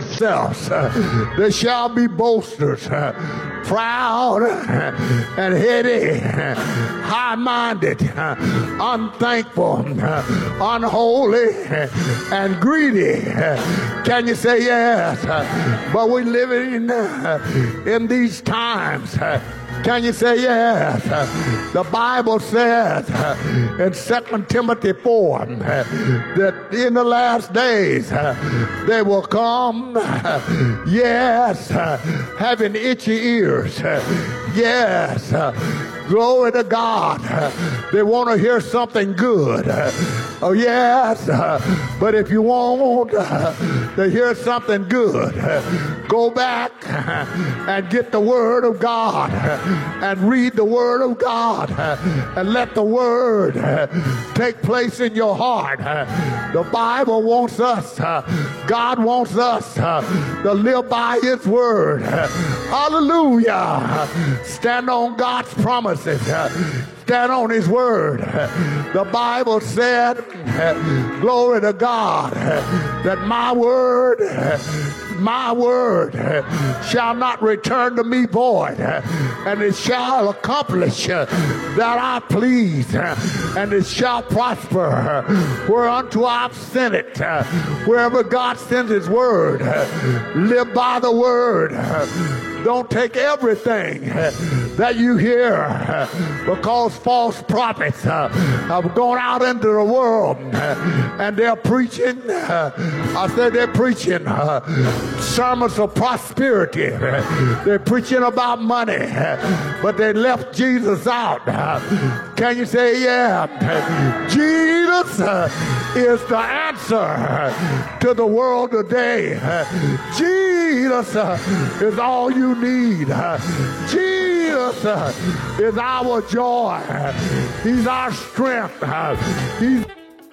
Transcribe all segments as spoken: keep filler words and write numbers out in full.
themselves. They shall be boasters, proud and heady, high-minded, unthankful, unholy, and greedy. Can you say yes? But we're living in these times. Can you say yes? The Bible says in Second Timothy four that in the last days they will come, yes, having itchy ears. Yes, glory to God. They want to hear something good. Oh, yes, but if you want to hear something good, go back and get the Word of God and read the Word of God and let the Word take place in your heart. The Bible wants us, God wants us to live by His Word. Hallelujah. Stand on God's promises. Stand on His Word. The Bible said, glory to God, that my word, my word shall not return to me void, and it shall accomplish that I please, and it shall prosper whereunto I've sent it. Wherever God sends His word, live by the word. Don't take everything that you hear, because false prophets have gone out into the world and they're preaching, I said they're preaching sermons of prosperity. They're preaching about money, but they left Jesus out. Can you say yeah? Jesus is the answer to the world today. Jesus is all you need. Jesus is our joy. He's our strength. He's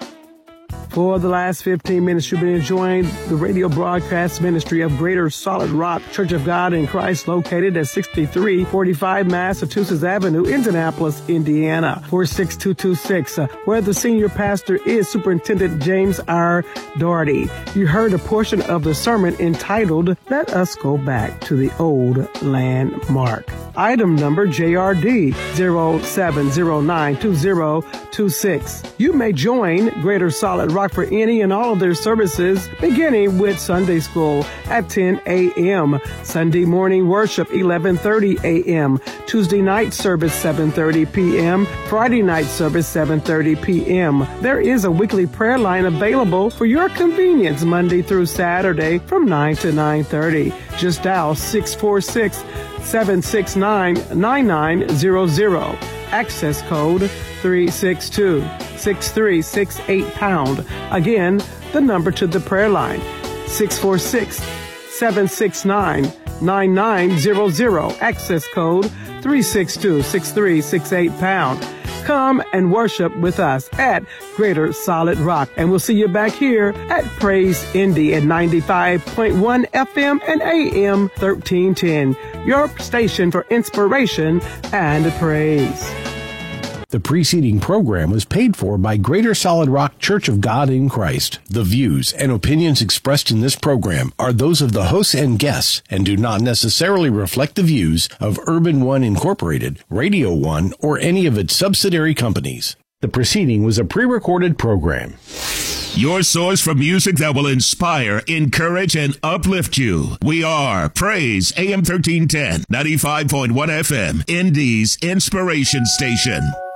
For the last fifteen minutes, you've been enjoying the radio broadcast ministry of Greater Solid Rock Church of God in Christ, located at sixty-three forty-five Massachusetts Avenue, Indianapolis, Indiana, four six two two six, uh, where the senior pastor is Superintendent James R. Doherty. You heard a portion of the sermon entitled, Let Us Go Back to the Old Landmark. Item number J R D zero seven zero nine two zero two six. You may join Greater Solid Rock for any and all of their services, beginning with Sunday school at ten a.m., Sunday morning worship eleven thirty a.m., Tuesday night service seven thirty p.m., Friday night service seven thirty p.m. There is a weekly prayer line available for your convenience Monday through Saturday from nine to nine thirty. Just dial six four six, seven six nine, nine nine zero zero. Access code three six two, six three six eight pound. Again, the number to the prayer line, six four six, seven six nine, nine nine zero zero. Access code three six two, six three six eight pound. Come and worship with us at Greater Solid Rock. And we'll see you back here at Praise Indy at ninety-five point one F M and A M thirteen ten. Your station for inspiration and praise. The preceding program was paid for by Greater Solid Rock Church of God in Christ. The views and opinions expressed in this program are those of the hosts and guests and do not necessarily reflect the views of Urban One Incorporated, Radio One, or any of its subsidiary companies. The preceding was a pre-recorded program. Your source for music that will inspire, encourage, and uplift you. We are Praise A M thirteen ten, ninety-five point one F M, Indy's Inspiration Station.